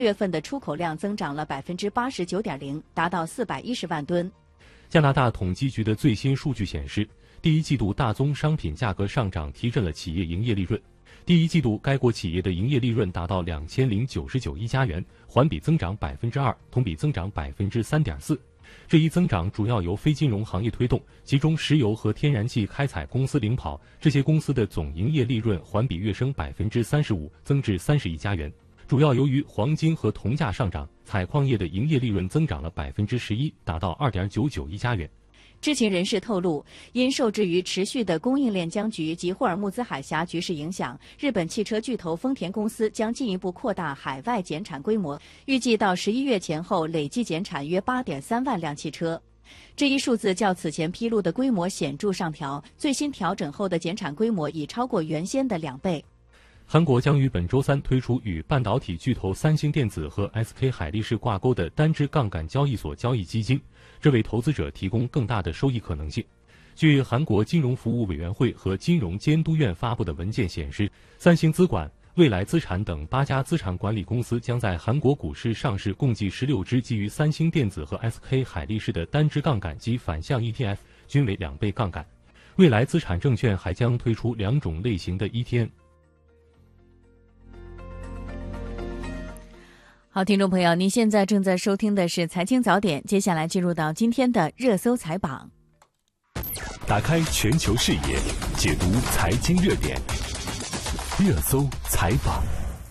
月份的出口量增长了89.0%，达到410万吨。 加拿大统计局的最新数据显示，第一季度大宗商品价格上涨提振了企业营业利润。第一季度，该国企业的营业利润达到2099亿加元，环比增长2%，同比增长3.4%。这一增长主要由非金融行业推动，其中石油和天然气开采公司领跑，这些公司的总营业利润环比跃升35%，增至30亿加元。主要由于黄金和铜价上涨，采矿业的营业利润增长了11%，达到2.99亿加元。 知情人士透露，因受制于持续的供应链僵局及霍尔木兹海峡局势影响，日本汽车巨头丰田公司将进一步扩大海外减产规模，预计到11月前后累计减产约8.3万辆汽车。这一数字较此前披露的规模显著上调，最新调整后的减产规模已超过原先的2倍。 韩国将于本周3推出与半导体巨头三星电子和 SK 海力士挂钩的单只杠杆交易所交易基金，这为投资者提供更大的收益可能性。据韩国金融服务委员会和金融监督院发布的文件显示，三星资管、未来资产等8家资产管理公司将在韩国股市上市共计16只基于三星电子和 SK 海力士的单只杠杆及反向 ETF， 均为2倍杠杆。未来资产证券还将推出2种类型的 ETN。 好，听众朋友，您现在正在收听的是财经早点，接下来进入到今天的热搜财榜。 打开全球视野，解读财经热点，热搜财榜。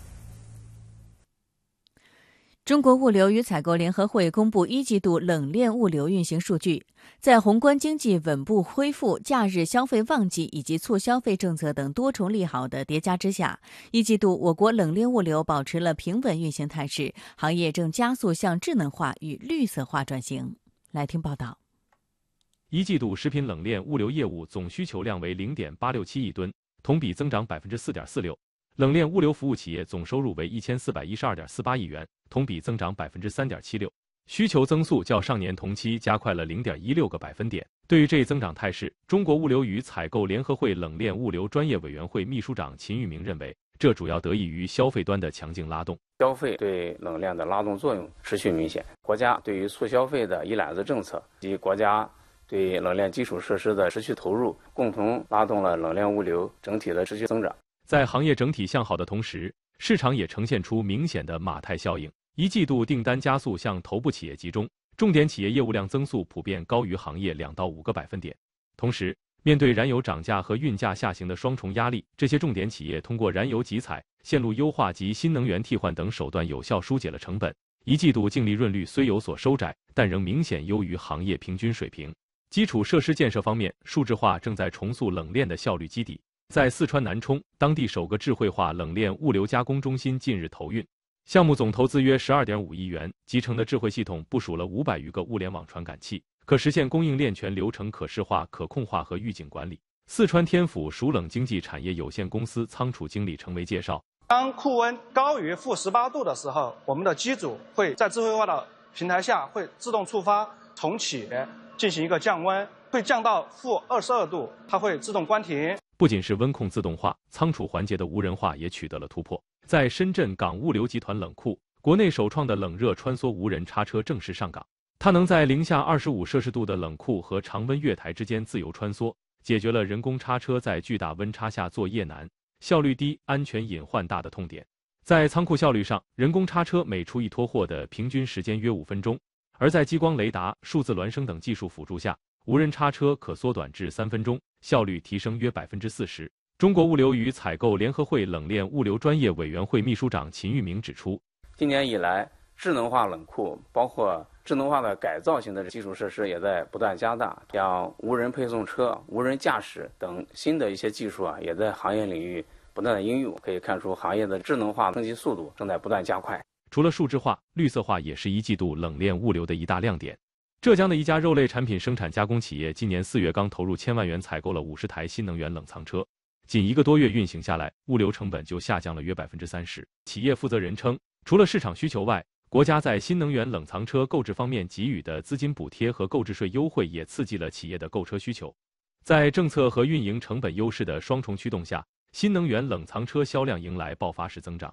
中国物流与采购联合会公布一季度冷链物流运行数据，在宏观经济稳步恢复、假日消费旺季以及促消费政策等多重利好的叠加之下，一季度我国冷链物流保持了平稳运行态势，行业正加速向智能化与绿色化转型。来听报道。 一季度食品冷链物流业务总需求量为 0.867 亿吨，同比增长 4.46%。冷链物流服务企业总收入为 1412.48 亿元，同比增长 3.76%， 需求增速较上年同期加快了 0.16个百分点。对于这一增长态势，中国物流与采购联合会冷链物流专业委员会秘书长秦玉明认为，这主要得益于消费端的强劲拉动。 消费对冷链的拉动作用持续明显，国家对于促消费的一揽子政策及国家对冷链基础设施的持续投入，共同拉动了冷链物流整体的持续增长。 在行业整体向好的同时，市场也呈现出明显的马太效应。一季度订单加速向头部企业集中，重点企业业务量增速普遍高于行业2到5个百分点。同时，面对燃油涨价和运价下行的双重压力，这些重点企业通过燃油集采、线路优化及新能源替换等手段有效疏解了成本。一季度净利润率虽有所收窄，但仍明显优于行业平均水平。基础设施建设方面，数字化正在重塑冷链的效率基底。在四川南充，当地首个智慧化冷链物流加工中心近日投运，项目总投资约12.5亿元，集成的智慧系统部署了500余个物联网传感器，可实现供应链全流程可视化、可控化和预警管理。四川天府熟冷经济产业有限公司仓储经理程维介绍， 当库温高于-18度的时候，我们的机组会在智慧化的平台下会自动触发重启，进行一个降温，会降到-22度，它会自动关停。 不仅是温控自动化，仓储环节的无人化也取得了突破。在深圳港物流集团冷库，国内首创的冷热穿梭无人叉车正式上岗。它能在零下25摄氏度的冷库和常温月台之间自由穿梭，解决了人工叉车在巨大温差下作业难、效率低、安全隐患大的痛点。在仓库效率上，人工叉车每出一拖货的平均时间约5分钟，而在激光雷达、数字孪生等技术辅助下，无人叉车可缩短至3分钟，效率提升约40%。中国物流与采购联合会冷链物流专业委员会秘书长秦玉明指出， 今年以来，智能化冷库包括智能化的改造型的基础设施也在不断加大，像无人配送车、无人驾驶等新的一些技术也在行业领域不断的应用，可以看出行业的智能化升级速度正在不断加快。 除了数字化，绿色化也是一季度冷链物流的一大亮点。浙江的一家肉类产品生产加工企业今年4月刚投入1000万元采购了50台新能源冷藏车，仅1个多月运行下来，物流成本就下降了约30%。企业负责人称，除了市场需求外，国家在新能源冷藏车购置方面给予的资金补贴和购置税优惠也刺激了企业的购车需求。在政策和运营成本优势的双重驱动下，新能源冷藏车销量迎来爆发式增长。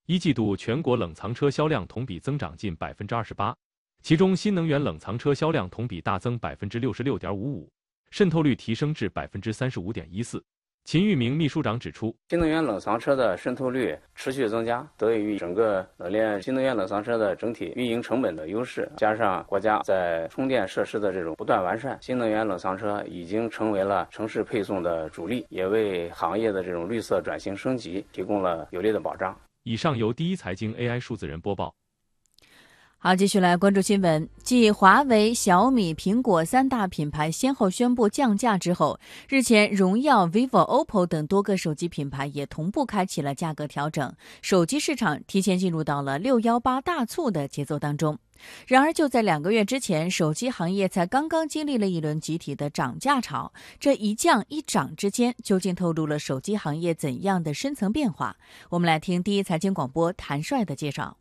一季度全国冷藏车销量同比增长近28%，其中新能源冷藏车销量同比大增66.55%，渗透率提升至35.14%。秦玉明秘书长指出， 新能源冷藏车的渗透率持续增加，得益于整个冷链新能源冷藏车的整体运营成本的优势，加上国家在充电设施的这种不断完善，新能源冷藏车已经成为了城市配送的主力，也为行业的这种绿色转型升级提供了有力的保障。 以上由第一财经 AI 数字人播报。 好，继续来关注新闻。继华为、小米、苹果三大品牌先后宣布降价之后，日前荣耀、vivo、OPPO 等多个手机品牌也同步开启了价格调整，手机市场提前进入到了618大促的节奏当中。然而，就在2个月之前，手机行业才刚刚经历了一轮集体的涨价潮，这一降一涨之间，究竟透露了手机行业怎样的深层变化？我们来听第一财经广播谭帅的介绍。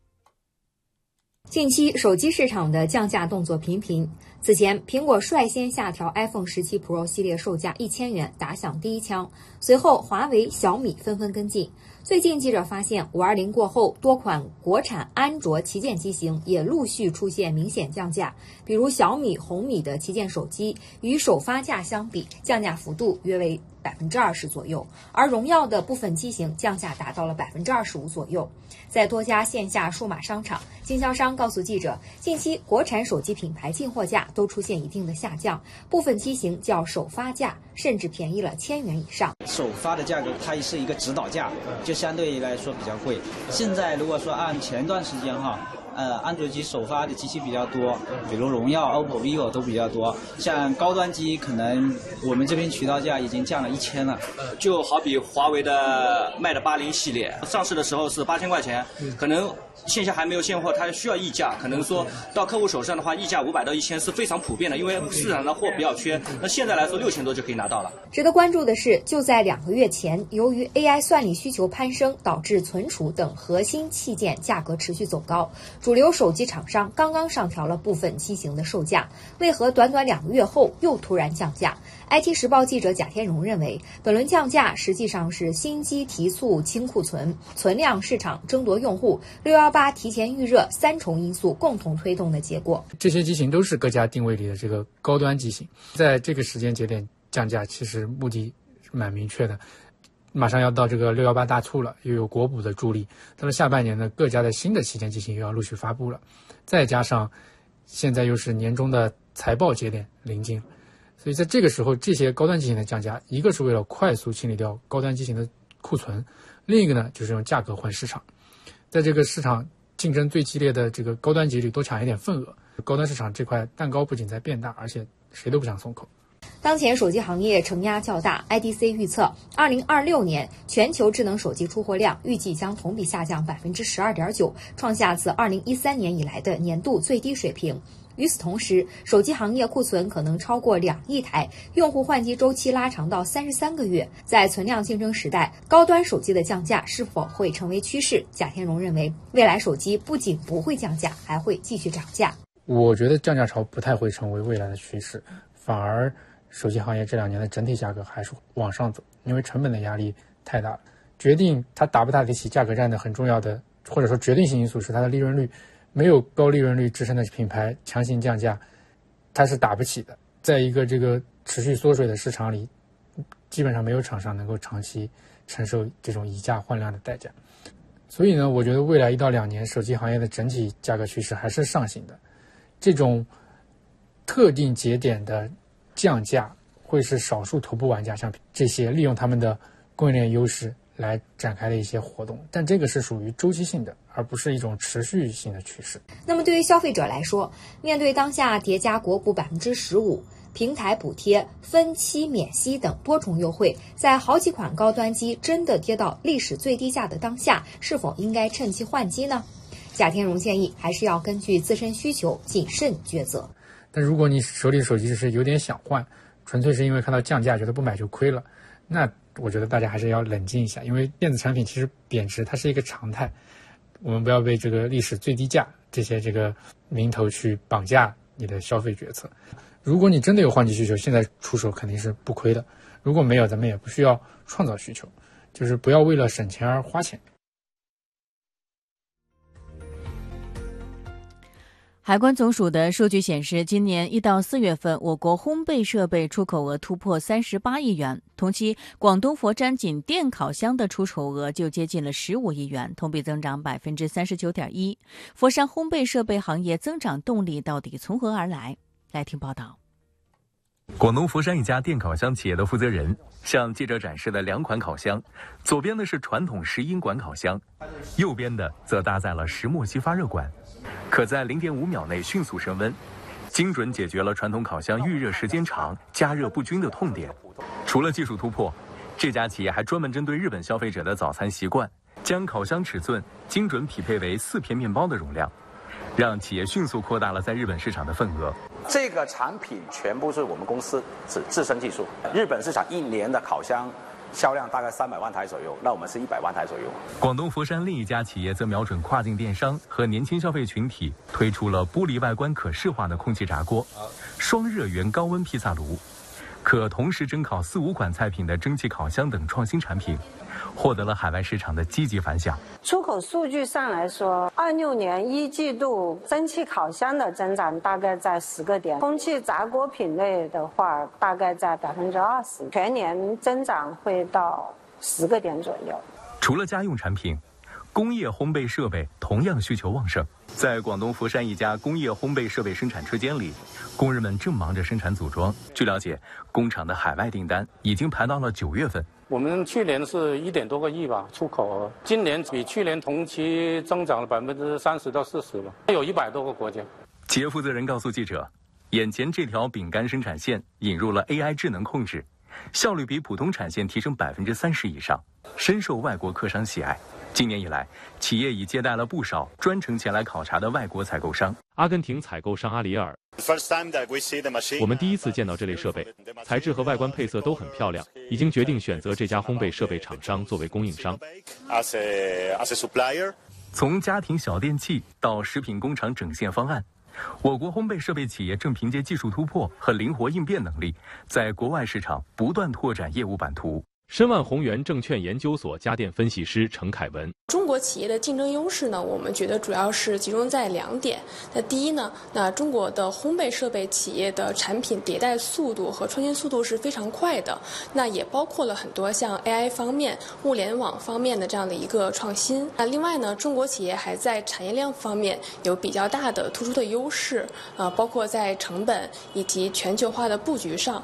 近期手机市场的降价动作频频。此前，苹果率先下调 iPhone 17 Pro 系列售价1000元，打响第一枪。随后，华为、小米纷纷跟进。最近，记者发现520过后，多款国产安卓旗舰机型也陆续出现明显降价。比如小米、红米的旗舰手机，与首发价相比，降价幅度约为20%左右，而荣耀的部分机型降价达到了25%左右。在多家线下数码商场，经销商告诉记者，近期国产手机品牌进货价都出现一定的下降，部分机型较首发价甚至便宜了1000元以上。 首发的价格它是一个指导价，就相对来说比较贵。现在如果说按前段时间安卓机首发的机器比较多，比如荣耀、OPPO、vivo 都比较多。像高端机，可能我们这边渠道价已经降了1000了。 就好比华为的卖的80系列，上市的时候是8000块钱，可能线下还没有现货，它需要溢价，可能说到客户手上的话，溢价500到1000是非常普遍的，因为市场的货比较缺。那现在来说6000多就可以拿到了。 值得关注的是，就在2个月前，由于 AI 算力需求攀升，导致存储等核心器件价格持续走高。主流手机厂商刚刚上调了部分机型的售价，为何短短2个月后又突然降价？IT 时报记者贾天荣认为，本轮降价实际上是新机提速清库存、存量市场争夺用户、618提前预热3重因素共同推动的结果。 这些机型都是各家定位里的这个高端机型，在这个时间节点降价，其实目的是蛮明确的。马上要到这个618大促了，又有国补的助力，到了下半年呢，各家的新的旗舰机型又要陆续发布了，再加上现在又是年终的财报节点临近，所以在这个时候，这些高端机型的降价，一个是为了快速清理掉高端机型的库存，另一个呢就是用价格换市场。在这个市场竞争最激烈的这个高端级里多抢一点份额，高端市场这块蛋糕不仅在变大，而且谁都不想松口。 当前手机行业承压较大 ，IDC 预测2026年全球智能手机出货量预计将同比下降12.9%，创下自2013年以来的年度最低水平。与此同时，手机行业库存可能超过2亿台，用户换机周期拉长到33个月。在存量竞争时代，高端手机的降价是否会成为趋势？贾天荣认为，未来手机不仅不会降价，还会继续涨价。 我觉得降价潮不太会成为未来的趋势，反而手机行业这2年的整体价格还是往上走，因为成本的压力太大了。决定它打不打得起价格战的很重要的，或者说决定性因素是它的利润率。没有高利润率支撑的品牌强行降价，它是打不起的。在一个这个持续缩水的市场里，基本上没有厂商能够长期承受这种以价换量的代价。所以呢，我觉得未来1到2年手机行业的整体价格趋势还是上行的。这种特定节点的降价会是少数头部玩家，像这些利用他们的供应链优势来展开的一些活动，但这个是属于周期性的，而不是一种持续性的趋势。 那么对于消费者来说，面对当下叠加国补15%、平台补贴、分期免息等多重优惠，在好几款高端机真的跌到历史最低价的当下，是否应该趁机换机呢？贾天荣建议还是要根据自身需求谨慎抉择。 但如果你手里手机是有点想换，纯粹是因为看到降价觉得不买就亏了，那我觉得大家还是要冷静一下，因为电子产品其实贬值它是一个常态，我们不要被这个历史最低价这些这个名头去绑架你的消费决策。如果你真的有换机需求，现在出手肯定是不亏的，如果没有，咱们也不需要创造需求，就是不要为了省钱而花钱。 海关总署的数据显示，今年1到4月份，我国烘焙设备出口额突破38亿元，同期广东佛山仅电烤箱的出口额就接近了15亿元，同比增长39.1%。佛山烘焙设备行业增长动力到底从何而来？来听报道。 广东佛山一家电烤箱企业的负责人向记者展示了2款烤箱，左边的是传统10英管烤箱，右边的则搭载了石墨烯发热管，可在0.5秒内迅速升温，精准解决了传统烤箱预热时间长、加热不均的痛点。除了技术突破，这家企业还专门针对日本消费者的早餐习惯，将烤箱尺寸精准匹配为4片面包的容量，让企业迅速扩大了在日本市场的份额。 这个产品全部是我们公司自身技术，日本市场1年的烤箱销量大概300万台左右，那我们是100万台左右。 广东佛山另一家企业则瞄准跨境电商和年轻消费群体，推出了玻璃外观可视化的空气炸锅、双热源高温披萨炉，可同时蒸烤4、5款菜品的蒸汽烤箱等创新产品，获得了海外市场的积极反响。 出口数据上来说，26年1季度蒸汽烤箱的增长大概在10个点，空气炸锅品类的话大概在20%，全年增长会到10个点左右。 除了家用产品，工业烘焙设备同样需求旺盛。在广东佛山一家工业烘焙设备生产车间里，工人们正忙着生产组装。据了解，工厂的海外订单已经排到了9月份。 我们去年是1点多个亿吧，出口额，今年比去年同期增长了30%到40%吧，有100多个国家。 企业负责人告诉记者，眼前这条饼干生产线引入了 AI 智能控制，效率比普通产线提升30%以上，深受外国客商喜爱。今年以来，企业已接待了不少专程前来考察的外国采购商。 阿根廷采购商阿里尔，我们第一次见到这类设备，材质和外观配色都很漂亮，已经决定选择这家烘焙设备厂商作为供应商。 从家庭小电器到食品工厂整线方案，我国烘焙设备企业正凭借技术突破和灵活应变能力，在国外市场不断拓展业务版图。 申万宏源证券研究所家电分析师程凯文： 中国企业的竞争优势呢，我们觉得主要是集中在2点。那第一呢，那中国的烘焙设备企业的产品迭代速度和创新速度是非常快的，那也包括了很多像 AI 方面、物联网方面的这样的一个创新。那另外呢，中国企业还在产业链方面有比较大的突出的优势，包括在成本以及全球化的布局上。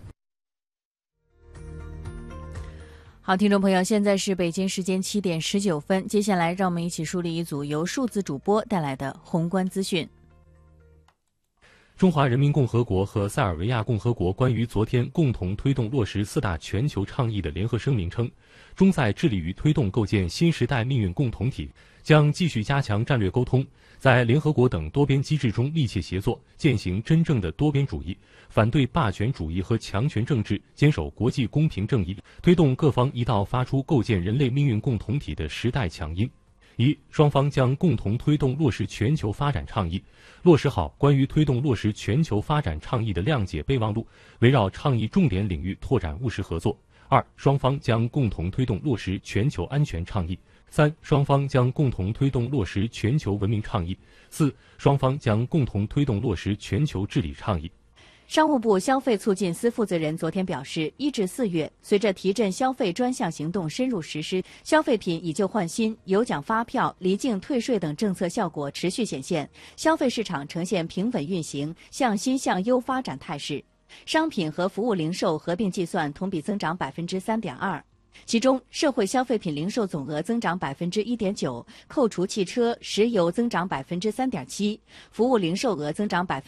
好，听众朋友，现在是北京时间7点19分，接下来让我们一起梳理一组由数字主播带来的宏观资讯。 中华人民共和国和塞尔维亚共和国关于昨天共同推动落实4大全球倡议的联合声明称，中塞致力于推动构建新时代命运共同体，将继续加强战略沟通，在联合国等多边机制中密切协作，践行真正的多边主义，反对霸权主义和强权政治，坚守国际公平正义，推动各方一道发出构建人类命运共同体的时代强音。双方将共同推动落实全球发展倡议，落实好关于推动落实全球发展倡议的谅解备忘录，围绕倡议重点领域拓展务实合作。双方将共同推动落实全球安全倡议。双方将共同推动落实全球文明倡议。双方将共同推动落实全球治理倡议。 商务部消费促进司负责人昨天表示，1至4月，随着提振消费专项行动深入实施，消费品以旧换新、有奖发票、离境退税等政策效果持续显现，消费市场呈现平稳运行、向新向优发展态势。商品和服务零售合并计算同比增长3.2%，其中社会消费品零售总额增长1.9%，扣除汽车、石油增长3.7%，服务零售额增长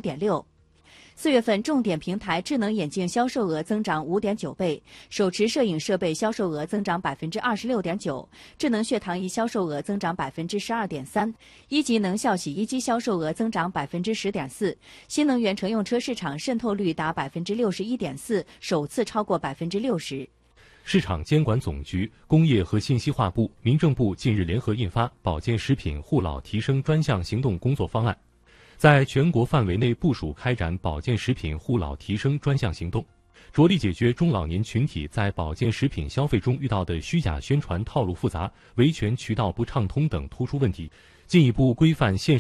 5.6%。4月份重点平台智能眼镜销售额增长5.9倍，手持摄影设备销售额增长26.9%，智能血糖仪销售额增长12.3%，一级能效洗衣机销售额增长10.4%，新能源乘用车市场渗透率达61.4%，首次超过60%。 市场监管总局、工业和信息化部、民政部近日联合印发《保健食品护老提升专项行动工作方案》，在全国范围内部署开展保健食品护老提升专项行动，着力解决中老年群体在保健食品消费中遇到的虚假宣传套路复杂、维权渠道不畅通等突出问题，进一步规范线